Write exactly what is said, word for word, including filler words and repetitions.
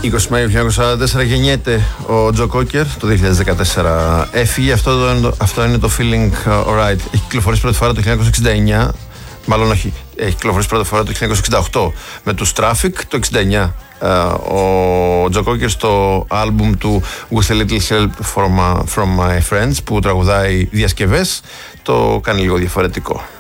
είκοσι Μαΐου χίλια εννιακόσια σαράντα τέσσερα γεννιέται ο Τζο Κόκερ, το δύο χιλιάδες δεκατέσσερα έφυγε. Αυτό, το, αυτό είναι το Feeling Alright. Έχει κυκλοφορήσει πρώτη φορά το χίλια εννιακόσια εξήντα εννιά, μάλλον όχι, έχει κυκλοφορήσει πρώτη φορά το χίλια εννιακόσια εξήντα οκτώ με τους Traffic, το εξήντα εννιά ο Τζο Κόκερ στο άλμπουμ του With a Little Help from, uh, from My Friends που τραγουδάει διασκευές, το κάνει λίγο διαφορετικό.